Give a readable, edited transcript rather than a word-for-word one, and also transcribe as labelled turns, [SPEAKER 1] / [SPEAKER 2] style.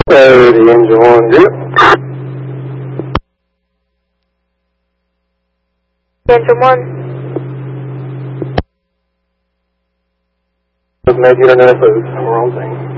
[SPEAKER 1] The engine 1, zero.
[SPEAKER 2] Engine 1.
[SPEAKER 1] Doesn't make it an FO. We're on thing.